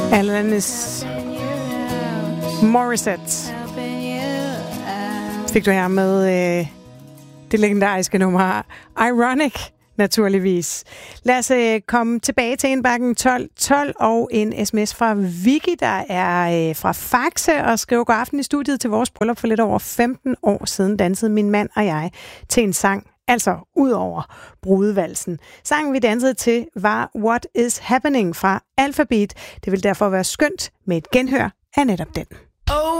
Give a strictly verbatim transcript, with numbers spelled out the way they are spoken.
Alanis Morissette fik du her med øh, det legendariske nummer Ironic, naturligvis. Lad os øh, komme tilbage til indbakken tolv tolv og en sms fra Vicky, der er øh, fra Faxe og skriver: god aften i studiet. Til vores bryllup for lidt over femten år siden dansede min mand og jeg til en sang, altså ud over brudevalsen. Sangen vi dansede til var What is Happening fra Alphabet. Det vil derfor være skønt med et genhør af netop den.